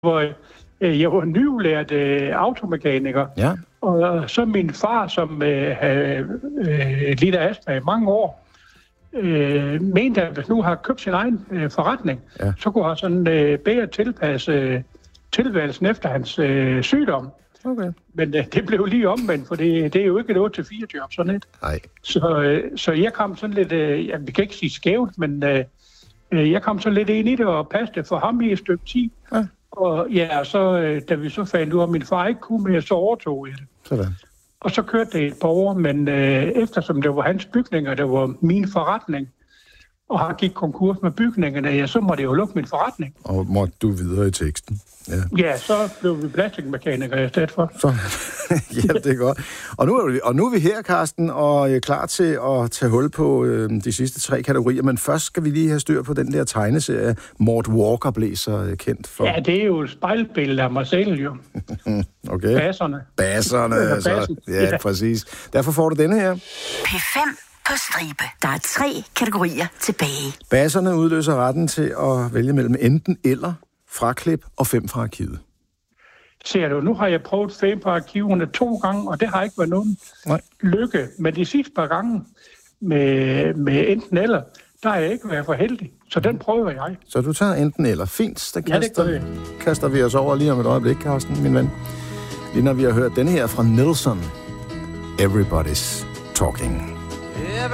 hvor jeg var nyudlært automekaniker. Ja. Og så min far, som havde lidt af astma i mange år, mente, at hvis nu har købt sin egen forretning, så kunne han sådan bedre tilpasse tilværelsen efter hans sygdom. Okay. Men det blev lige omvendt, for det er jo ikke et 8-4 job, sådan et. Nej. Så jeg kom sådan lidt, vi kan ikke sige skævt, men jeg kom så lidt ind i det og passede for ham i et stykke tid. Ja. Og så da vi så fandt ud af, at min far ikke kunne mere, så overtog jeg det. Sådan. Og så kørte det et par år, men eftersom det var hans bygninger, det var min forretning, og han gik konkurs med bygningerne, så måtte jeg jo lukke min forretning. Og måtte du videre i teksten. Ja, så blev vi plastikmekanikere i stedet for. Så, ja, det er godt. Og nu er vi her, Carsten, og er klar til at tage hul på de sidste 3 kategorier. Men først skal vi lige have styr på den der tegneserie, Mort Walker blev så kendt for. Ja, det er jo et spejlbillede af mig selv, jo. Okay. Basserne, altså. Ja, præcis. Derfor får du denne her. P5 på stribe. Der er 3 kategorier tilbage. Basserne udløser retten til at vælge mellem enten eller, fraklip og 5 fra arkivet. Ser du, nu har jeg prøvet 5 fra arkiverne 2 gange, og det har ikke været nogen lykke. Men de sidste par gange med enten eller, der har jeg ikke været for heldig. Så den prøver jeg. Så du tager enten eller. Fint, der kaster vi os over lige om et øjeblik, Carsten, min ven. Lige når vi har hørt denne her fra Nelson. Everybody's Talking.